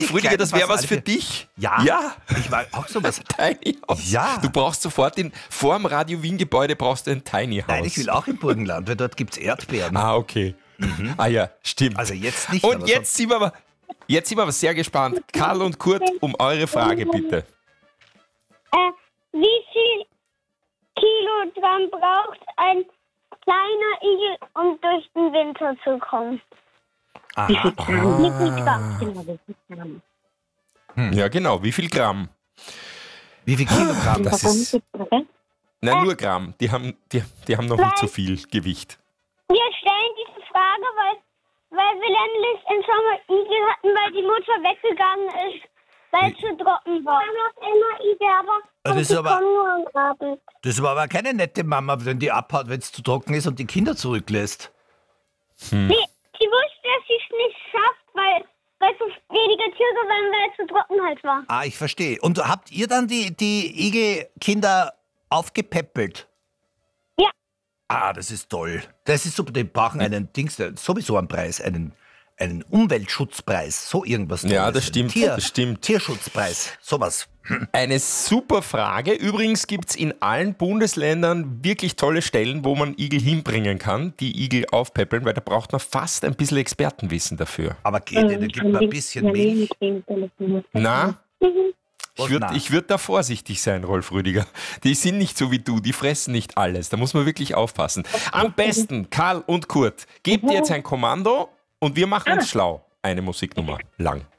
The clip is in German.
Rüdiger, das wäre was für dich. Ja? Ja. Ich war auch sowas. Tiny House. Ja. Du brauchst sofort vor dem Radio Wien Gebäude brauchst du ein Tiny House. Nein, ich will auch im Burgenland, weil dort gibt es Erdbeeren. Ah, okay. Ah ja, stimmt. Also jetzt nicht. Und aber jetzt sind wir aber sehr gespannt. Karl und Kurt, um eure Frage bitte. Wie viel Kilogramm braucht ein kleiner Igel, um durch den Winter zu kommen? Wie viel Gramm? Genau, wie viel Gramm. Ja, genau. Wie viel Gramm? Wie viel Kilogramm das ist? Nein, nur Gramm. Die haben noch nicht so viel Gewicht. Wir stellen diese Frage, weil wir nämlich im Sommer Igel hatten, weil die Mutter weggegangen ist, weil es zu trocken war. Wir haben noch immer Igel, aber Das ist die aber- kommen nur am Abend. Das war aber keine nette Mama, wenn die abhaut, wenn es zu trocken ist und die Kinder zurücklässt. Sie wusste, dass sie es nicht schafft, weil so wenige Tiere waren, weil es zu trocken halt war. Ah, ich verstehe. Und habt ihr dann die Igelkinder aufgepäppelt? Ja. Ah, das ist toll. Das ist super. Die brauchen einen sowieso einen Preis, einen Umweltschutzpreis, so irgendwas. Ja, Tolles. das stimmt, Ein das stimmt. Tierschutzpreis, sowas. Eine super Frage. Übrigens gibt es in allen Bundesländern wirklich tolle Stellen, wo man Igel hinbringen kann, die Igel aufpäppeln, weil da braucht man fast ein bisschen Expertenwissen dafür. Aber geht nicht, da gibt man ein bisschen Milch. Na? Na. Ich würd da vorsichtig sein, Rolf Rüdiger. Die sind nicht so wie du, die fressen nicht alles. Da muss man wirklich aufpassen. Am besten, Karl und Kurt, gebt ihr jetzt ein Kommando und wir machen uns schlau. Eine Musiknummer lang.